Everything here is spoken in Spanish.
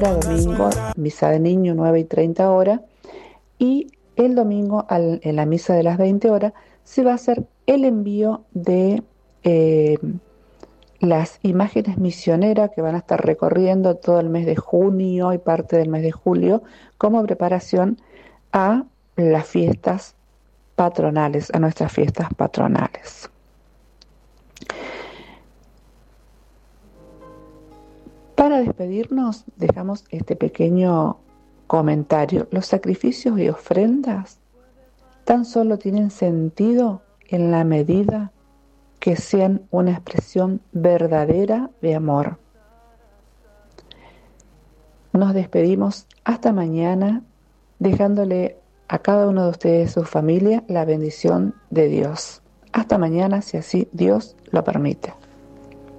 domingo, misa de niño 9:30 y el domingo en la misa de las 20 horas se va a hacer el envío de las imágenes misioneras que van a estar recorriendo todo el mes de junio y parte del mes de julio como preparación a las fiestas patronales, a nuestras fiestas patronales. Para despedirnos, dejamos este pequeño comentario. Los sacrificios y ofrendas tan solo tienen sentido en la medida que sean una expresión verdadera de amor. Nos despedimos hasta mañana, dejándole a cada uno de ustedes y su familia la bendición de Dios. Hasta mañana, si así Dios lo permite.